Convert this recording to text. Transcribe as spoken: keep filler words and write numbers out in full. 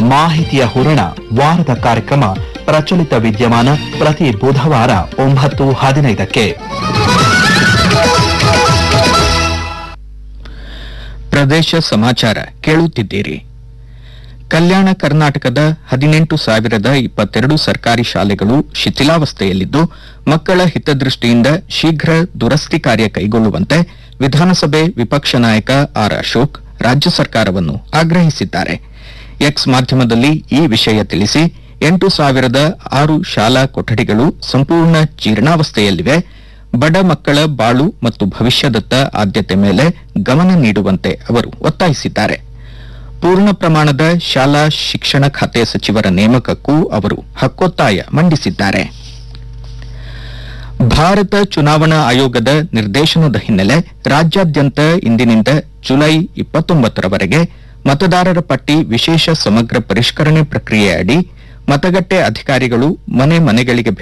ಮಾಹಿತಿಯ ಹೂರಣ ವಾರದ ಕಾರ್ಯಕ್ರಮ ಪ್ರಚಲಿತ ವಿದ್ಯಮಾನ ಪ್ರತಿ ಬುಧವಾರ ಒಂಬತ್ತು ಹದಿನೈದಕ್ಕೆ. ಪ್ರದೇಶ ಸಮಾಚಾರ ಕೇಳುತ್ತಿದ್ದೀರಿ. ಕಲ್ಯಾಣ ಕರ್ನಾಟಕದ ಹದಿನೆಂಟು ಸಾವಿರದ ಇಪ್ಪತ್ತೆರಡು ಸರ್ಕಾರಿ ಶಾಲೆಗಳು ಶಿಥಿಲಾವಸ್ಥೆಯಲ್ಲಿದ್ದು, ಮಕ್ಕಳ ಹಿತದೃಷ್ಟಿಯಿಂದ ಶೀಘ್ರ ದುರಸ್ತಿ ಕಾರ್ಯ ಕೈಗೊಳ್ಳುವಂತೆ ವಿಧಾನಸಭೆ ವಿಪಕ್ಷ ನಾಯಕ ಆರ್ ಅಶೋಕ್ ರಾಜ್ಯ ಸರ್ಕಾರವನ್ನು ಆಗ್ರಹಿಸಿದ್ದಾರೆ. ಎಕ್ಸ್ ಮಾಧ್ಯಮದಲ್ಲಿ ಈ ವಿಷಯ ತಿಳಿಸಿ, ಎಂಟು ಸಾವಿರದ ಆರು ಶಾಲಾ ಕೊಠಡಿಗಳು ಸಂಪೂರ್ಣ ಜೀರ್ಣಾವಸ್ಥೆಯಲ್ಲಿವೆ. ಬಡ ಮಕ್ಕಳ ಬಾಳು ಮತ್ತು ಭವಿಷ್ಯದತ್ತ ಆದ್ಯತೆ ಮೇಲೆ ಗಮನ ನೀಡುವಂತೆ ಅವರು ಒತ್ತಾಯಿಸಿದ್ದಾರೆ. ಪೂರ್ಣ ಪ್ರಮಾಣದ ಶಾಲಾ ಶಿಕ್ಷಣ ಖಾತೆ ಸಚಿವರ ನೇಮಕಕ್ಕೂ ಅವರು ಹಕ್ಕೊತ್ತಾಯ ಮಂಡಿಸಿದ್ದಾರೆ. ಭಾರತ ಚುನಾವಣಾ ಆಯೋಗದ ನಿರ್ದೇಶನದ ಹಿನ್ನೆಲೆ ರಾಜ್ಯಾದ್ಯಂತ ಇಂದಿನಿಂದ ಜುಲೈ ಇಪ್ಪತ್ತೊಂಬತ್ತರವರೆಗೆ ಮತದಾರರ ಪಟ್ಟಿ ವಿಶೇಷ ಸಮಗ್ರ ಪರಿಷ್ಕರಣೆ ಪ್ರಕ್ರಿಯೆ ಅಡಿ ಮತಗಟ್ಟೆ ಅಧಿಕಾರಿಗಳು ಮನೆ ಮನೆಗಳಿಗೆ